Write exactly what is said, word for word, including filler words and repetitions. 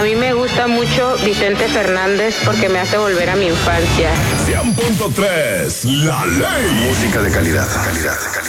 A mí me gusta mucho Vicente Fernández porque me hace volver a mi infancia. cien punto tres, La Ley. Música de calidad, calidad, calidad.